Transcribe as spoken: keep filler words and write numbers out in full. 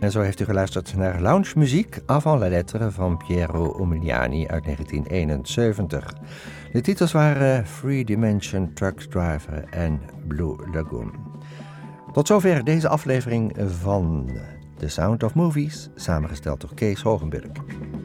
En zo heeft u geluisterd naar lounge muziek avant la lettre van Piero Umiliani uit negentien eenenzeventig. De titels waren Three Dimension Truck Driver en Blue Lagoon. Tot zover deze aflevering van The Sound of Movies, samengesteld door Kees Hogenburg.